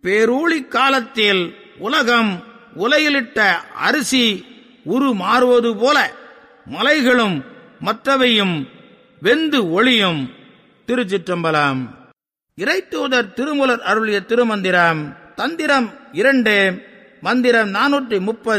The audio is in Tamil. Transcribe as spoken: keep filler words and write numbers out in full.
பேரூழி காலத்தில் உலகம் உலையிலிட்ட அரிசி உரு மாறுவது போல மலைகளும் மற்றவையும் வெந்து ஒளியும். திருச்சிற்றம்பலம். இறைத்தூதர் திருமூலர் அருளிய திருமந்திரம். தந்திரம் இரண்டு, மந்திரம் நானூற்றி முப்பது.